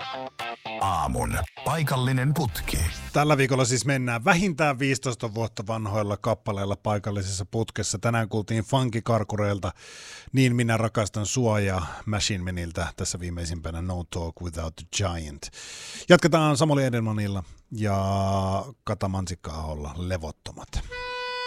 Aamun paikallinen putki. Tällä viikolla siis mennään vähintään 15 vuotta vanhoilla kappaleilla paikallisessa putkessa. Tänään kuultiin Funky-karkureilta Niin minä rakastan sua ja Machine Maniltä tässä viimeisimpänä No Talk Without the Giant. Jatketaan Samuli Edelmanilla ja Kata Mansikka-aholla Levottomat.